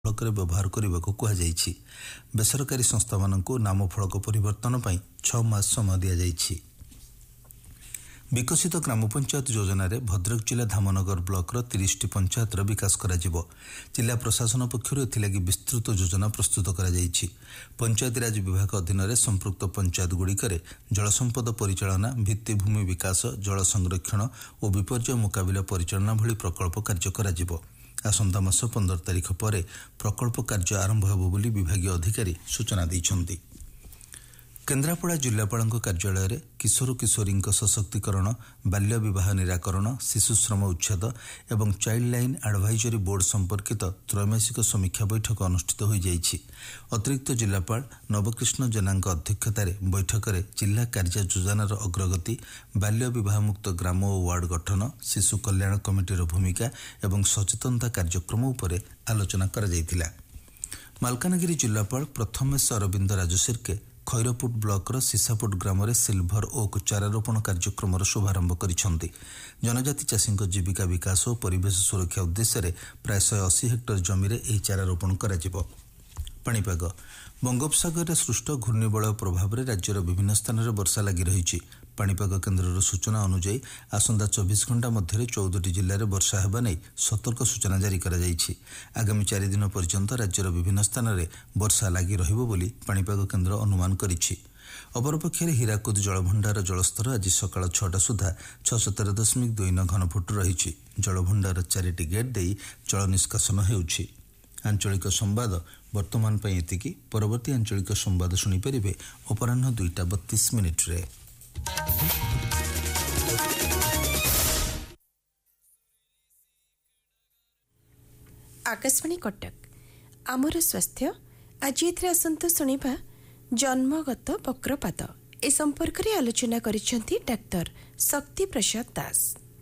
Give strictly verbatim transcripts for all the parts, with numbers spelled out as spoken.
ଫଳକରେ ବ୍ୟବହାର କରିବାକୁ କୁହାଯାଇଛି। ବେସରକାରୀ ସଂସ୍ଥାମାନଙ୍କୁ ନାମ ଫଳକ ପରିବର୍ତ୍ତନ ପାଇଁ ଛଅ ମାସ ସମୟ ଦିଆଯାଇଛି। ବିକଶିତ ଗ୍ରାମ ପଞ୍ଚାୟତ ଯୋଜନାରେ ଭଦ୍ରକ ଜିଲ୍ଲା ଧାମନଗର ବ୍ଲକର ତିରିଶଟି ପଞ୍ଚାୟତର ବିକାଶ କରାଯିବ। ଜିଲ୍ଲା ପ୍ରଶାସନ ପକ୍ଷରୁ ଏଥିଲାଗି ବିସ୍ତୃତ ଯୋଜନା ପ୍ରସ୍ତୁତ କରାଯାଇଛି। ପଞ୍ଚାୟତିରାଜ ବିଭାଗ ଅଧୀନରେ ସମ୍ପୃକ୍ତ ପଞ୍ଚାୟତଗୁଡ଼ିକରେ ଜଳସମ୍ପଦ ପରିଚାଳନା, ଭିତ୍ତିଭୂମି ବିକାଶ, ଜଳ ସଂରକ୍ଷଣ ଓ ବିପର୍ଯ୍ୟୟ ମୁକାବିଲା ପରିଚାଳନା ଭଳି ପ୍ରକଳ୍ପ କାର୍ଯ୍ୟ କରାଯିବ। ଆସନ୍ତା ମାସ ପନ୍ଦର ତାରିଖ ପରେ ପ୍ରକଳ୍ପ କାର୍ଯ୍ୟ ଆରମ୍ଭ ହେବ ବୋଲି ବିଭାଗୀୟ ଅଧିକାରୀ ସୂଚନା ଦେଇଛନ୍ତି। କେନ୍ଦ୍ରାପଡ଼ା ଜିଲ୍ଲାପାଳଙ୍କ କାର୍ଯ୍ୟାଳୟରେ କିଶୋର କିଶୋରୀଙ୍କ ସଶକ୍ତିକରଣ, ବାଲ୍ୟ ବିବାହ ନିରାକରଣ, ଶିଶୁଶ୍ରମ ଉଚ୍ଛେଦ ଏବଂ ଚାଇଲ୍ଡ ଲାଇନ୍ ଆଡଭାଇଜରୀ ବୋର୍ଡ ସମ୍ପର୍କିତ ତ୍ରୈମାସିକ ସମୀକ୍ଷା ବୈଠକ ଅନୁଷ୍ଠିତ ହୋଇଯାଇଛି। ଅତିରିକ୍ତ ଜିଲ୍ଲାପାଳ ନବକୃଷ୍ଣ ଜେନାଙ୍କ ଅଧ୍ୟକ୍ଷତାରେ ବୈଠକରେ ଜିଲ୍ଲା କାର୍ଯ୍ୟ ଯୋଜନାର ଅଗ୍ରଗତି, ବାଲ୍ୟ ବିବାହମୁକ୍ତ ଗ୍ରାମ ଓ ୱାର୍ଡ ଗଠନ, ଶିଶୁ କଲ୍ୟାଣ କମିଟିର ଭୂମିକା ଏବଂ ସଚେତନତା କାର୍ଯ୍ୟକ୍ରମ ଉପରେ ଆଲୋଚନା କରାଯାଇଥିଲା। ମାଲକାନଗିରି ଜିଲ୍ଲାପାଳ ପ୍ରଥମେଶ ଅରବିନ୍ଦ ରାଜଶେର୍କେ ଖୈରପୁଟ ବ୍ଲକର ସିସାପୁଟ ଗ୍ରାମରେ ସିଲଭର ଓକ୍ ଚାରାରୋପଣ କାର୍ଯ୍ୟକ୍ରମର ଶୁଭାରମ୍ଭ କରିଛନ୍ତି। ଜନଜାତି ଚାଷୀଙ୍କ ଜୀବିକା ବିକାଶ ଓ ପରିବେଶ ସୁରକ୍ଷା ଉଦ୍ଦେଶ୍ୟରେ ପ୍ରାୟ ଶହେ ଅଶୀ ହେକ୍ଟର ଜମିରେ ଏହି ଚାରାରୋପଣ କରାଯିବ। ପାଣିପାଗ। ବଙ୍ଗୋପସାଗରରେ ସୃଷ୍ଟ ଘୂର୍ଣ୍ଣିବଳୟ ପ୍ରଭାବରେ ରାଜ୍ୟର ବିଭିନ୍ନ ସ୍ଥାନରେ ବର୍ଷା ଲାଗି ରହିଛି। ପାଣିପାଗ କେନ୍ଦ୍ରର ସୂଚନା ଅନୁଯାୟୀ ଆସନ୍ତା ଚବିଶ ଘଣ୍ଟା ମଧ୍ୟରେ ଚଉଦଟି ଜିଲ୍ଲାରେ ବର୍ଷା ହେବା ନେଇ ସତର୍କ ସୂଚନା ଜାରି କରାଯାଇଛି। ଆଗାମୀ ଚାରି ଦିନ ପର୍ଯ୍ୟନ୍ତ ରାଜ୍ୟର ବିଭିନ୍ନ ସ୍ଥାନରେ ବର୍ଷା ଲାଗି ରହିବ ବୋଲି ପାଣିପାଗ କେନ୍ଦ୍ର ଅନୁମାନ କରିଛି। ଅପରପକ୍ଷରେ ହୀରାକୁଦ ଜଳଭଣ୍ଡାର ଜଳସ୍ତର ଆଜି ସକାଳ ଛଅଟା ସୁଦ୍ଧା ଛଅଶହ ତେର ଦଶମିକ ଦୁଇ ନଅ ଘନଫୁଟ ରହିଛି। ଜଳଭଣ୍ଡାର ଚାରିଟି ଗେଟ୍ ଦେଇ ଜଳ ନିଷ୍କାସନ ହେଉଛି। ଆଞ୍ଚଳିକ ସମ୍ବାଦ ବର୍ତ୍ତମାନ ପାଇଁ ଏତିକି। ପରବର୍ତ୍ତୀ ଆଞ୍ଚଳିକ ସମ୍ବାଦ ଶୁଣିପାରିବେ ଅପରାହ୍ନ ଦୁଇଟା ବତିଶ ମିନିଟ୍ରେ। ଆକାଶବାଣୀ କଟକ। ଆମର ସ୍ୱାସ୍ଥ୍ୟ ଆଜି ଏଥିରେ ଆସନ୍ତୁ ଶୁଣିବା ଜନ୍ମଗତ ବକ୍ରପାତ। ଏ ସମ୍ପର୍କରେ ଆଲୋଚନା କରିଛନ୍ତି ଡାକ୍ତର ଶକ୍ତି ପ୍ରସାଦ ଦାସ।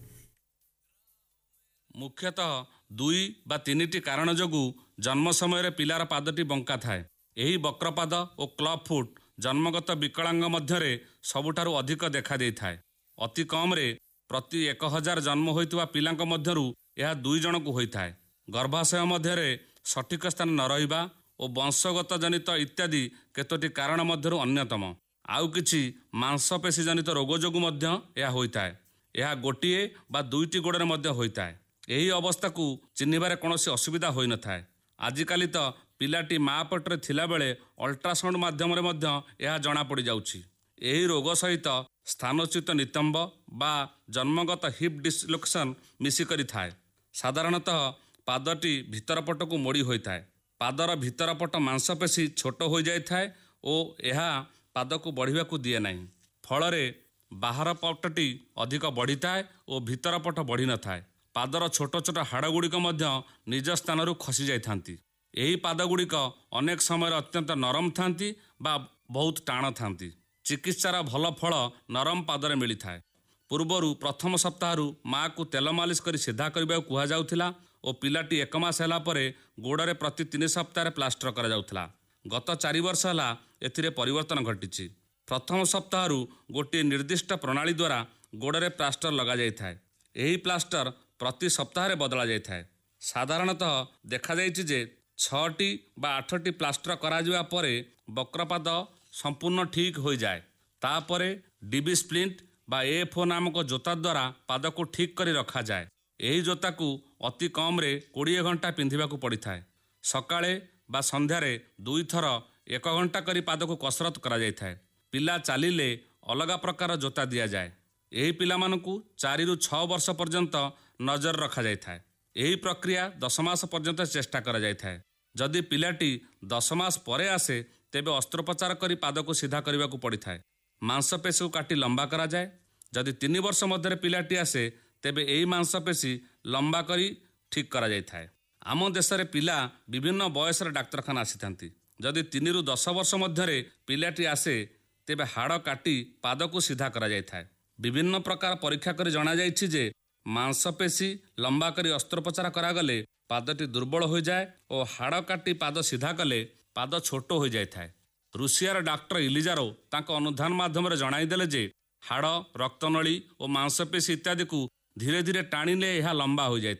ମୁଖ୍ୟତଃ ଦୁଇ ବା ତିନିଟି କାରଣ ଯୋଗୁଁ ଜନ୍ମ ସମୟରେ ପିଲାର ପାଦଟି ବଙ୍କା ଥାଏ। ଏହି ବକ୍ରପାଦ ଓ କ୍ଲବ୍ ଫୁଟ୍ ଜନ୍ମଗତ ବିକଳାଙ୍ଗ ମଧ୍ୟରେ ସବୁଠାରୁ ଅଧିକ ଦେଖାଦେଇଥାଏ। ଅତି କମ୍ରେ ପ୍ରତି ଏକ ହଜାର ଜନ୍ମ ହୋଇଥିବା ପିଲାଙ୍କ ମଧ୍ୟରୁ ଏହା ଦୁଇ ଜଣଙ୍କୁ ହୋଇଥାଏ। ଗର୍ଭାଶୟ ମଧ୍ୟରେ ସଠିକ ସ୍ଥାନ ନ ରହିବା ଓ ବଂଶଗତ ଜନିତ ଇତ୍ୟାଦି କେତୋଟି କାରଣ ମଧ୍ୟରୁ ଅନ୍ୟତମ। ଆଉ କିଛି ମାଂସପେଶୀ ଜନିତ ରୋଗ ଯୋଗୁଁ ମଧ୍ୟ ଏହା ହୋଇଥାଏ। ଏହା ଗୋଟିଏ ବା ଦୁଇଟି ଗୋଡ଼ରେ ମଧ୍ୟ ହୋଇଥାଏ। ଏହି ଅବସ୍ଥାକୁ ଚିହ୍ନିବାରେ କୌଣସି ଅସୁବିଧା ହୋଇନଥାଏ। ଆଜିକାଲି ତ ପିଲାଟି ମା' ପେଟରେ ଥିଲାବେଳେ ଅଲ୍ଟ୍ରାସାଉଣ୍ଡ ମାଧ୍ୟମରେ ମଧ୍ୟ ଏହା ଜଣାପଡ଼ିଯାଉଛି। ଏହି ରୋଗ ସହିତ ସ୍ଥାନଚ୍ୟୁତ ନିତମ୍ବ ବା ଜନ୍ମଗତ ହିପ୍ ଡିସ୍ଲୋକେସନ୍ ମିଶିକରିଥାଏ। ସାଧାରଣତଃ ପାଦଟି ଭିତର ପଟକୁ ମୋଡ଼ି ହୋଇଥାଏ। ପାଦର ଭିତର ପଟ ମାଂସପେଶୀ ଛୋଟ ହୋଇଯାଇଥାଏ ଓ ଏହା ପାଦକୁ ବଢ଼ିବାକୁ ଦିଏ ନାହିଁ। ଫଳରେ ବାହାର ପଟଟି ଅଧିକ ବଢ଼ିଥାଏ ଓ ଭିତର ପଟ ବଢ଼ିନଥାଏ। ପାଦର ଛୋଟ ଛୋଟ ହାଡ଼ଗୁଡ଼ିକ ମଧ୍ୟ ନିଜ ସ୍ଥାନରୁ ଖସି ଯାଇଥାନ୍ତି। ଏହି ପାଦଗୁଡ଼ିକ ଅନେକ ସମୟରେ ଅତ୍ୟନ୍ତ ନରମ ଥାନ୍ତି ବା ବହୁତ ଟାଣ ଥାନ୍ତି। ଚିକିତ୍ସାର ଭଲ ଫଳ ନରମ ପାଦରେ ମିଳିଥାଏ। ପୂର୍ବରୁ ପ୍ରଥମ ସପ୍ତାହରୁ ମା'କୁ ତେଲ ମାଲିସ କରି ସିଧା କରିବାକୁ କୁହାଯାଉଥିଲା ଓ ପିଲାଟି ଏକ ମାସ ହେଲା ପରେ ଗୋଡ଼ରେ ପ୍ରତି ତିନି ସପ୍ତାହରେ ପ୍ଲାଷ୍ଟର କରାଯାଉଥିଲା। ଗତ ଚାରି ବର୍ଷ ହେଲା ଏଥିରେ ପରିବର୍ତ୍ତନ ଘଟିଛି। ପ୍ରଥମ ସପ୍ତାହରୁ ଗୋଟିଏ ନିର୍ଦ୍ଦିଷ୍ଟ ପ୍ରଣାଳୀ ଦ୍ୱାରା ଗୋଡ଼ରେ ପ୍ଲାଷ୍ଟର ଲଗାଯାଇଥାଏ। ଏହି ପ୍ଲାଷ୍ଟର ପ୍ରତି ସପ୍ତାହରେ ବଦଳା ଯାଇଥାଏ। ସାଧାରଣତଃ ଦେଖାଯାଇଛି ଯେ ଛଅଟି ବା ଆଠଟି ପ୍ଲାଷ୍ଟର କରାଯିବା ପରେ ବକ୍ରପାତ ସମ୍ପୂର୍ଣ୍ଣ ଠିକ୍ ହୋଇଯାଏ। ତାପରେ ଡିବି ସ୍ପ୍ଲିଣ୍ଟ ବା ଏଏଫ୍ଓ ନାମକ ଜୋତା ଦ୍ୱାରା ପାଦକୁ ଠିକ୍ କରି ରଖାଯାଏ। ଏହି ଜୋତାକୁ ଅତି କମ୍ରେ କୋଡ଼ିଏ ଘଣ୍ଟା ପିନ୍ଧିବାକୁ ପଡ଼ିଥାଏ। ସକାଳେ ବା ସନ୍ଧ୍ୟାରେ ଦୁଇଥର ଏକ ଘଣ୍ଟା କରି ପାଦକୁ କସରତ କରାଯାଇଥାଏ। ପିଲା ଚାଲିଲେ ଅଲଗା ପ୍ରକାର ଜୋତା ଦିଆଯାଏ। ଏହି ପିଲାମାନଙ୍କୁ ଚାରିରୁ ଛଅ ବର୍ଷ ପର୍ଯ୍ୟନ୍ତ ନଜର ରଖାଯାଇଥାଏ। ଏହି ପ୍ରକ୍ରିୟା ଦଶ ମାସ ପର୍ଯ୍ୟନ୍ତ ଚେଷ୍ଟା କରାଯାଇଥାଏ। ଯଦି ପିଲାଟି ଦଶ ମାସ ପରେ ଆସେ ତେବେ ଅସ୍ତ୍ରୋପଚାର କରି ପାଦକୁ ସିଧା କରିବାକୁ ପଡ଼ିଥାଏ। ମାଂସପେଶୀକୁ କାଟି ଲମ୍ବା କରାଯାଏ। ଯଦି ତିନି ବର୍ଷ ମଧ୍ୟରେ ପିଲାଟି ଆସେ ତେବେ ଏହି ମାଂସପେଶୀ ଲମ୍ବା କରି ଠିକ୍ କରାଯାଇଥାଏ। ଆମ ଦେଶରେ ପିଲା ବିଭିନ୍ନ ବୟସରେ ଡାକ୍ତରଖାନା ଆସିଥାନ୍ତି। ଯଦି ତିନିରୁ ଦଶ ବର୍ଷ ମଧ୍ୟରେ ପିଲାଟି ଆସେ ତେବେ ହାଡ଼ କାଟି ପାଦକୁ ସିଧା କରାଯାଇଥାଏ। ବିଭିନ୍ନ ପ୍ରକାର ପରୀକ୍ଷା କରି ଜଣାଯାଇଛି ଯେ ମାଂସପେଶୀ ଲମ୍ବା କରି ଅସ୍ତ୍ରୋପଚାର କରାଗଲେ ପାଦଟି ଦୁର୍ବଳ ହୋଇଯାଏ ଓ ହାଡ଼ କାଟି ପାଦ ସିଧା କଲେ ପାଦ ଛୋଟ ହୋଇଯାଇଥାଏ। ରୁଷିଆର ଡାକ୍ତର ଇଲିଜାରୋ ତାଙ୍କ ଅନୁଧ୍ୟାନ ମାଧ୍ୟମରେ ଜଣାଇଦେଲେ ଯେ ହାଡ଼, ରକ୍ତନଳୀ ଓ ମାଂସପେଶୀ ଇତ୍ୟାଦିକୁ ଧୀରେ ଧୀରେ ଟାଣିଲେ ଏହା ଲମ୍ବା ହୋଇଯାଇଥାଏ।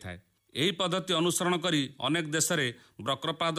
ଏହି ପଦ୍ଧତି ଅନୁସରଣ କରି ଅନେକ ଦେଶରେ ବକ୍ରପାତ